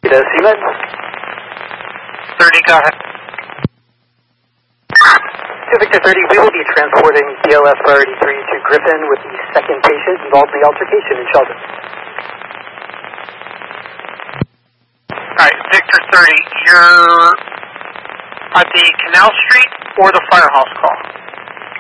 Siemens. 30, go ahead. Victor 30, we will be transporting BLS Priority 3 to Griffin with the second patient involved in the altercation in Sheldon. Alright, Victor 30, you're at the Canal Street or the Firehouse call?